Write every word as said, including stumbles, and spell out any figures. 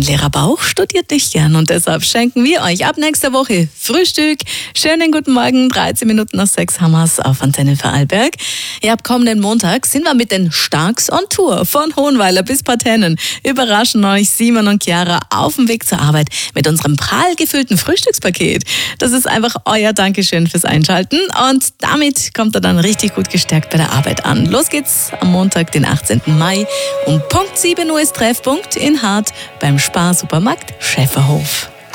Ein leerer Bauch studiert nicht gern und deshalb schenken wir euch ab nächster Woche Frühstück. Schönen guten Morgen, dreizehn Minuten nach sechs haben wir's auf Antenne Vorarlberg. Ja, ab kommenden Montag sind wir mit den Starks on Tour. Von Hohenweiler bis Partennen überraschen euch Simon und Chiara auf dem Weg zur Arbeit mit unserem prall gefüllten Frühstückspaket. Das ist einfach euer Dankeschön fürs Einschalten und damit kommt er dann richtig gut gestärkt bei der Arbeit an. Los geht's am Montag, den achtzehnten Mai. Um Punkt sieben Uhr ist Treffpunkt in Hart beim Spar-Supermarkt Schäferhof.